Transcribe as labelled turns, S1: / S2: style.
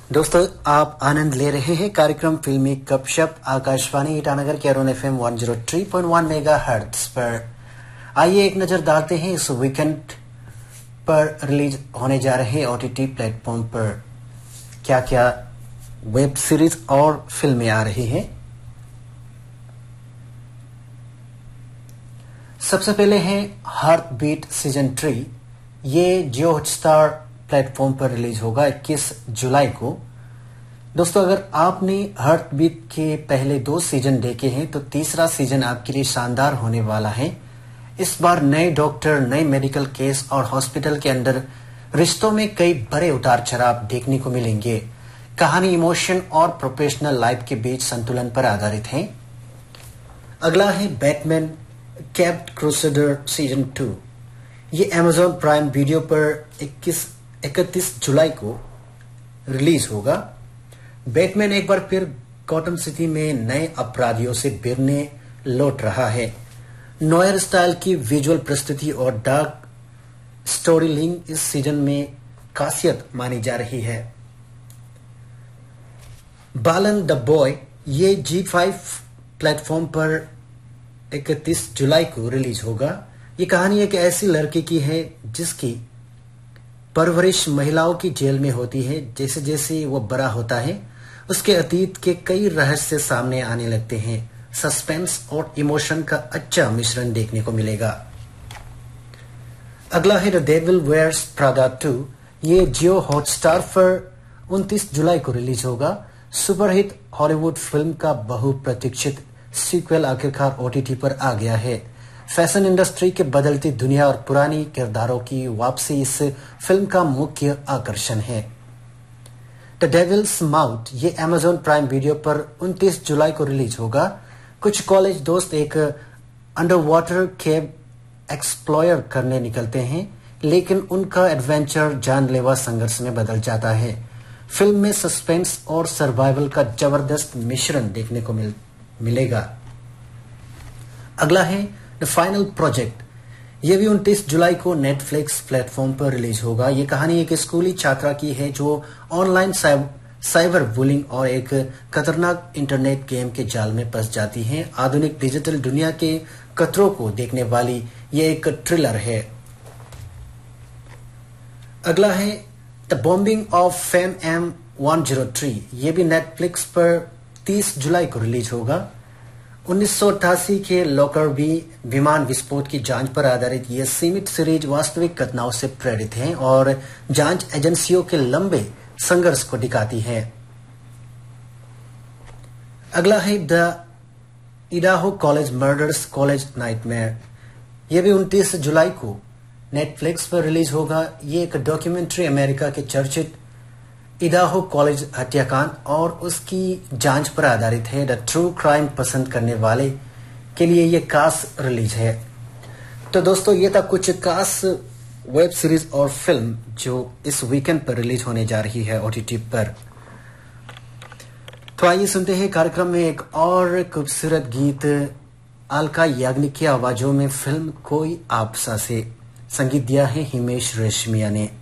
S1: दोस्तों, आप आनंद ले रहे हैं कार्यक्रम फिल्मी गपशप आकाशवाणी ईटानगर के अरुण FM 103.1 मेगाहर्ट्ज पर। आइए एक नजर डालते हैं इस वीकेंड पर रिलीज होने जा रहे OTT प्लेटफॉर्म पर क्या क्या वेब सीरीज और फिल्में आ रही हैं। सबसे पहले है हार्ट बीट सीजन 3। ये जियो हॉटस्टार प्लेटफॉर्म पर रिलीज होगा 21 जुलाई को। दोस्तों, अगर आपने हार्ट बीट के पहले 2 सीजन देखे हैं तो तीसरा सीजन आपके लिए शानदार होने वाला है। इस बार नए डॉक्टर, नए मेडिकल केस और हॉस्पिटल के अंदर रिश्तों में कई बड़े उतार चढ़ाव देखने को मिलेंगे। कहानी इमोशन और प्रोफेशनल लाइफ के बीच संतुलन पर आधारित है। अगला है बैटमैन कैप्ड क्रूसेडर सीजन 2। ये Amazon प्राइम वीडियो पर 31 जुलाई को रिलीज होगा। बैटमैन एक बार फिर गॉथम सिटी में नए अपराधियों से भिड़ने लौट रहा है। नोयर स्टाइल की विजुअल प्रस्तुति और डार्क स्टोरी लिंक इस सीजन में खासियत मानी जा रही है। बालन द बॉय ये G5 प्लेटफॉर्म पर 31 जुलाई को रिलीज होगा। ये कहानी एक ऐसी लड़की की है जिसकी परवरिश महिलाओं की जेल में होती है। जैसे जैसे वो बड़ा होता है उसके अतीत के कई रहस्य सामने आने लगते हैं। सस्पेंस और इमोशन का अच्छा मिश्रण देखने को मिलेगा। अगला है द डेविल वेयर्स प्रादा 2। ये जियो हॉटस्टार पर 29 जुलाई को रिलीज होगा। सुपरहिट हॉलीवुड फिल्म का बहुप्रतीक्षित सीक्वल आखिरकार OTT पर आ गया है। फैशन इंडस्ट्री के बदलती दुनिया और पुरानी किरदारों की वापसी इस फिल्म का मुख्य आकर्षण है। द डेविल्स माउथ ये Amazon प्राइम वीडियो पर 29 जुलाई को रिलीज होगा। कुछ कॉलेज दोस्त एक अंडर वाटर केव एक्सप्लोर करने निकलते हैं, लेकिन उनका एडवेंचर जानलेवा संघर्ष में बदल जाता है। फिल्म में सस्पेंस और सर्वाइवल का जबरदस्त मिश्रण देखने को मिलेगा। अगला है द फाइनल प्रोजेक्ट। यह भी 29 जुलाई को नेटफ्लिक्स प्लेटफॉर्म पर रिलीज होगा। यह कहानी एक स्कूली छात्रा की है जो ऑनलाइन साइबर बुलिंग और एक खतरनाक इंटरनेट गेम के जाल में फंस जाती है। आधुनिक डिजिटल दुनिया के खतरों को देखने वाली यह एक थ्रिलर है। अगला है the bombing of fame M103। यह भी नेटफ्लिक्स पर 30 जुलाई को रिलीज होगा। 1988 के लॉकरबी विमान विस्फोट की जांच पर आधारित यह सीमित सीरीज वास्तविक घटनाओं से प्रेरित है और जांच एजेंसियों के लंबे संघर्ष को दिखाती है। अगला है the Idaho college murders college nightmare. यह भी 29 जुलाई को नेटफ्लिक्स पर रिलीज होगा। यह एक डॉक्यूमेंट्री अमेरिका के चर्चित इडाहो कॉलेज हत्याकांड और उसकी जांच पर आधारित है। द ट्रू क्राइम पसंद करने वाले के लिए यह खास रिलीज है। तो दोस्तों, ये था कुछ खास वेब सीरीज और फिल्म जो इस वीकेंड पर रिलीज होने जा रही है OTT पर। तो आइए सुनते हैं कार्यक्रम में एक और खूबसूरत गीत अलका याग्निक की आवाजों में फिल्म कोई आपसा से। संगीत दिया है हिमेश रेशमिया ने।